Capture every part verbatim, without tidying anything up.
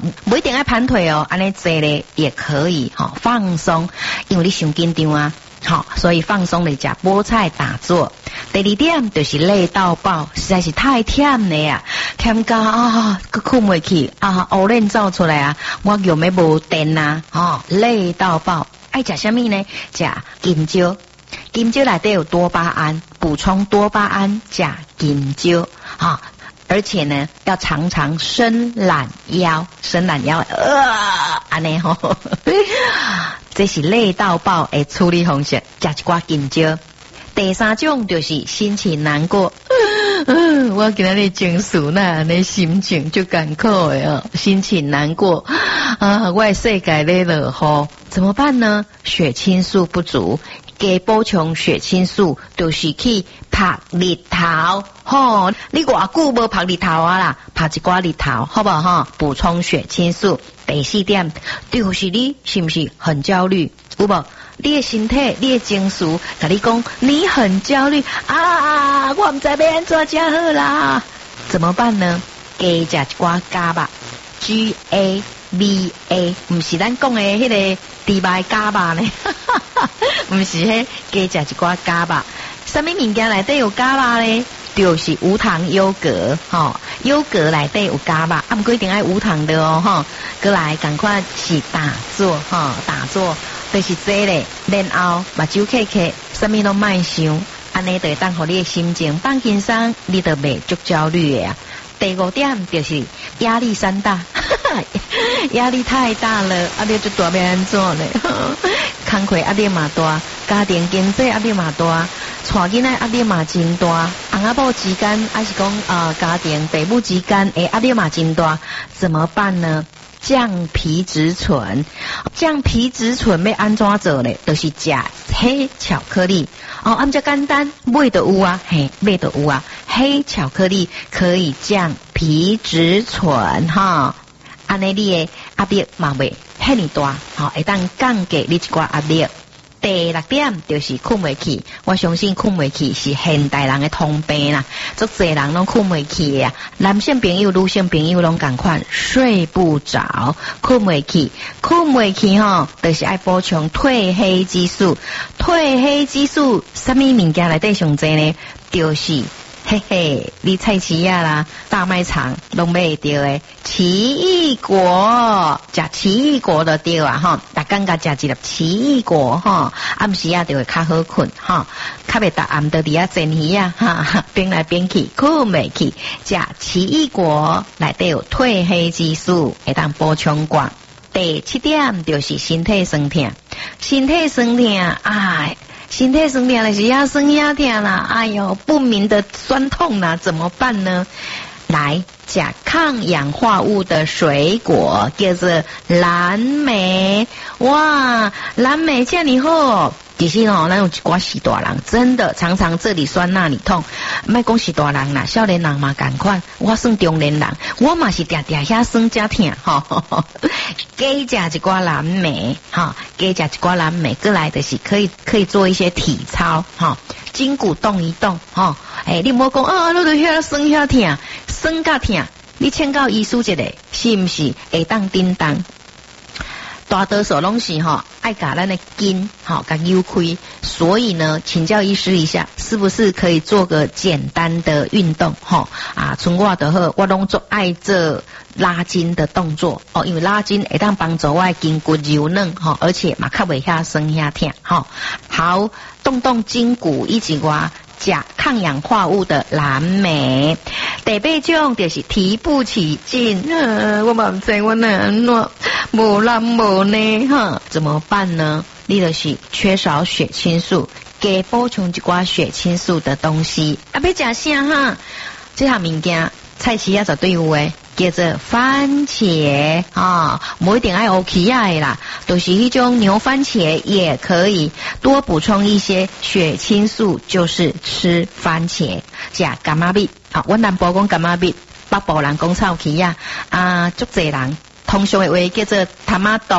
不一定要盘腿哦，安尼坐咧也可以哈、哦，放松，因为你伤紧张啊，好、哦，所以放松咧食菠菜打坐。第二点就是累到爆，实在是太忝了呀，忝到啊，佮困袂去啊，乌脸走出来啊，我又没无电啊，哦，累到爆。爱食什么呢？食金蕉，金蕉内底有多巴胺，补充多巴胺，食金蕉啊。而且呢，要常常伸懒腰，伸懒腰，呃，安尼吼，这是累到爆的处理方式，食一寡金蕉。第三种就是心情难过，嗯，我今日情绪呐，你心情就艰苦的哦，心情难过啊，我的世界咧落雨，怎么办呢？血清素不足，加补充血清素，就是去晒日头，吼，你偌久无晒日头啊啦，晒一寡日头，好不好哈？补充血清素。第四点就是你是不是很焦虑？有无？你的身体，你的情绪，甲你讲，你很焦虑啊！我唔知要安怎才好啦，怎么办呢？加食一寡咖吧 ，G A V A， 唔是咱讲的迄个猪排咖吧呢？唔是迄，加食一寡咖吧。什么物件内底有咖吧咧？就是无糖优格，吼、哦，优格内底有咖吧，啊，唔规定爱无糖的哦，吼、哦，过来赶快是打坐，哈、哦，打坐。就是这咧，然后目睭开开，什么都莫想，安尼就会当互你的心情放轻松，你就袂足焦虑的啊。第五点就是压力山大，压力太大了，啊，你就大要安怎呢？工课压力嘛大，家庭经济压力嘛大，带囡仔压力嘛真大，翁仔某之间还是讲啊、呃、家庭父母之间诶压力嘛真大，怎么办呢？降皮质醇，降皮质醇要安怎做呢？就是食黑巧克力哦，按照简单，买就有啊，嘿，买就有啊。黑巧克力可以降皮质醇哈，安尼你的压力嘛袂遐尼大，好，会当降低你一寡压力。第六点就是困袂去，我相信困袂去是现代人的通病啦，足侪人拢困袂去呀，男性朋友、女性朋友拢共款，睡不着，困袂去，困袂去吼，就是爱补充褪黑激素，褪黑激素什么物件内底上侪呢？就是嘿嘿，你菜市仔啦、大卖场拢买得到诶，奇异果，食奇异果就对啊吼，逐工甲食一粒奇异果吼，暗时啊就会较好困吼，较袂逐暗就伫遐煎鱼啊哈，变来变去，困袂去，食奇异果内底有褪黑激素，会当补充光。第七点就是身体酸痛，身体酸痛啊。身体酸痛了是压酸压痛啦，哎呦，不明的酸痛啦，怎么办呢？来，吃抗氧化物的水果，叫做蓝莓。哇，蓝莓这么好。其实哦，咱有一寡是大人，真的常常这里酸那里痛。莫讲是大人啦，少年人嘛同款。我算中年人，我嘛是定定遐酸加痛吼。加食一寡蓝莓，哈，加食一寡蓝莓，过来就是可以可以做一些体操，哈，筋骨动一动，哈。诶、欸，你莫讲啊，你都遐酸遐痛，酸甲痛，你请教医师一下，是毋是会当叮当？大多数拢是哈爱甲咱的筋哈甲扭开，所以呢，请教医师一下，是不是可以做个简单的运动哈啊？从我的好，我拢做爱做拉筋的动作哦，因为拉筋会当帮助我的筋骨柔软哈，而且嘛较袂遐酸遐痛哈。好，动动筋骨以及我食抗氧化物的蓝莓。第八种就是提不起劲，呃、我嘛唔知我哪安怎无蓝无呢哈？怎么办呢？你就是缺少血清素，给补充一寡血清素的东西。啊，要食啥哈？这项物件菜市仔绝对有诶，叫做番茄啊，无一定爱 OK 啊啦，都、就是一种牛番茄也可以多补充一些血清素，就是吃番茄，食柑仔蜜。啊，阮南部讲柑仔蜜，北部人讲草莓啊，啊，足侪人通常的话叫做塔玛豆，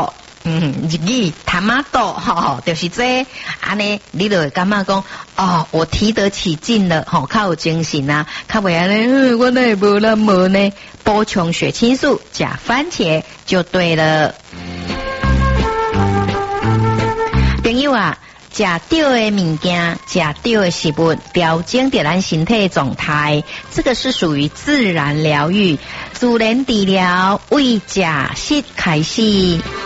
嗯，日语他妈多吼，就是这安尼，你就会感觉讲哦，我提得起劲了，吼，较有精神啊，较袂安尼，嗯，我那无那么呢，补充血清素，加番茄就对了。朋友啊，食对的物件，食对的食物，调整着咱身体状态，这个是属于自然疗愈、自然治疗，为食食开始。